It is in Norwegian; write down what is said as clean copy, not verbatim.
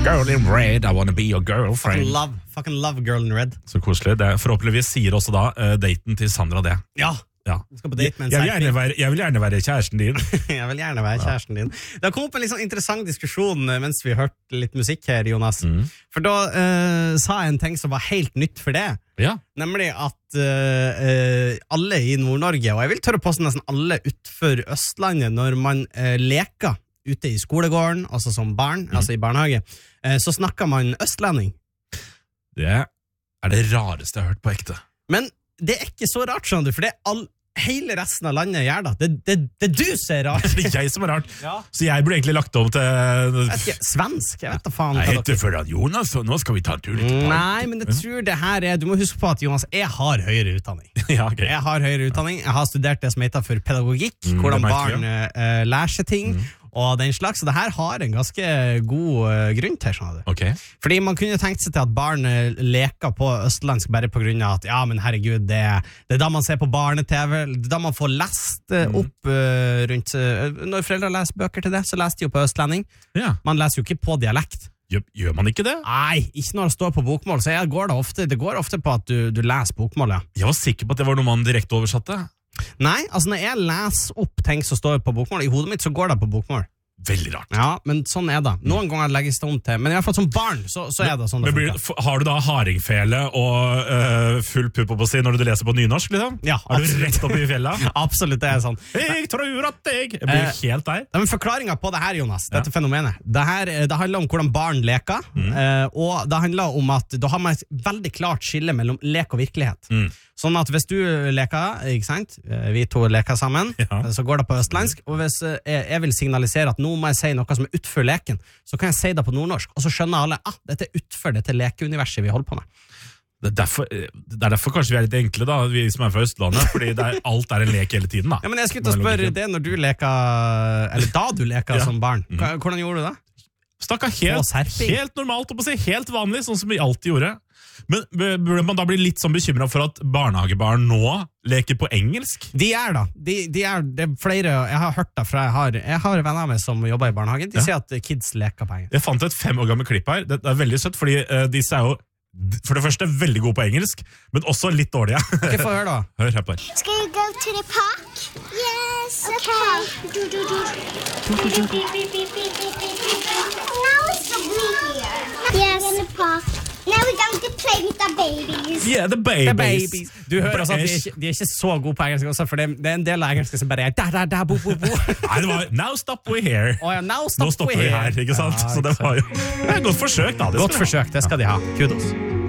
Girl in red, I wanna be your girlfriend. Fucking love Girl in red. Så koselig. Det forhåpentligvis sier også da daten til Sandra det. Ja. Ja. Du skal på date med en jeg vil gjerne være kjæresten din. Jeg vil gjerne være kjæresten din. Det har kommet opp en litt sånn interessant diskusjon mens vi hørte litt musikk her, Jonas. For da sa jeg en ting som var helt nytt for det. Ja. Nemlig at alle i Nord-Norge, og jeg vil tørre påstå nesten alle utenfor Østlandet, når man leker ute i skolegården, altså som barn, altså i barnehage, så snakker man østlending. Det er det rareste jeg har hørt på ekte. Men det er ikke så rart, skjønner du, for det er hele resten av landet gjør det. Det du ser rart. Det er jeg som er rart. Ja. Så jeg burde egentlig lagt om til svensk, jeg vet da faen. Jeg heter for at Jonas, og nå skal vi ta en tur litt. Nei, men jeg tror det her du må huske på at Jonas, jeg har høyere utdanning. Ja, okay. Jeg har høyere utdanning. Jeg har studert det som heter for pedagogikk, hvordan barn lærer seg ting, og den slags. Så det her har en ganske god grunn til, skjønner du. Okay. Fordi man kunne tenkt seg til at barn leker på østlandsk bare på grunn av at, ja, men herregud, det er da man ser på barne-TV, det er da man får lest opp rundt, når foreldre leser bøker til det, så leser de jo på østlending. Ja. Man leser jo ikke på dialekt. Gjør man ikke det? Nei, ikke når det står på bokmål, så det går ofte på at du leser bokmål, ja. Jeg var sikker på at det var noe man direkte oversatte. Nei, altså når jeg leser opp ting som står på bokmål, i hodet mitt så går det på bokmål. Veldig rart. Ja, men sånn er det. Noen ganger legges det om til, men i hvert fall som barn, så er det sånn det funker. Har du da hardingfele og full pupp på å si når du leser på nynorsk, liksom? Ja, er du rett opp i fjellet? Absolutt, det er sånn. Jeg tror at jeg blir helt der. Men forklaringen på det her, Jonas, dette fenomenet, det handler om hvordan barn leker, og det handler om at da har man et veldig klart skille mellom lek og virkelighet. Sånn at hvis du leker, ikke sant? Vi to leker sammen, så går det på østlandsk, og hvis jeg vil signalisere at nå må jeg si noe som er utfor leken, så kan jeg si det på nordnorsk, og så skjønner alle dette er utfor dette lekeuniverset vi holder på med. Det er derfor kanskje vi er litt enkle da, vi som er fra Østlandet, fordi alt er en lek hele tiden da. Ja, men jeg skulle til å spørre det når du leker, eller da du leker som barn, hvordan gjorde du det? Snakket helt normalt, helt vanlig, sånn som vi alltid gjorde. Men burde man da bli litt sånn bekymret for at barnehagebarn nå leker på engelsk? De er da. Det er flere, jeg har hørt det fra, jeg har venner med som jobber i barnehagen, de sier at kids leker på engelsk. Jeg fant et 5 år gammel klipp her, det er veldig søtt, fordi disse er jo for det første veldig gode på engelsk, men også litt dårlige. Ok, få høre da. Hør her på her. Skal vi go to the park? Yes, okay. Now it's just me here. Yes, in the park. Now we're going to play with the babies. Yeah, the babies. Du hører altså at de er ikke så gode på engelsk også, for det er en del av engelsk som bare er da, bo. Nei, det var now stop we here. Now stopper vi her, ikke sant? Så det var jo et godt forsøk da. Godt forsøk, det skal de ha. Kudos.